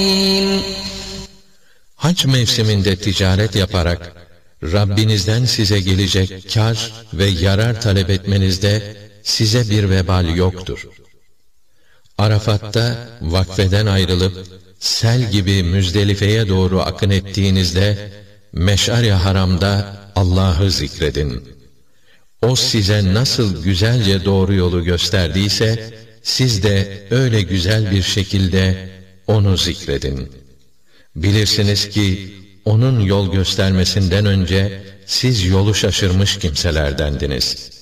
Hac mevsiminde ticaret yaparak Rabbinizden size gelecek kar ve yarar talep etmenizde size bir vebal yoktur. Arafat'ta vakfeden ayrılıp sel gibi Müzdelife'ye doğru akın ettiğinizde Meş'ar-i Haram'da Allah'ı zikredin. O size nasıl güzelce doğru yolu gösterdiyse siz de öyle güzel bir şekilde onu zikredin. Bilirsiniz ki onun yol göstermesinden önce siz yolu şaşırmış kimselerdendiniz.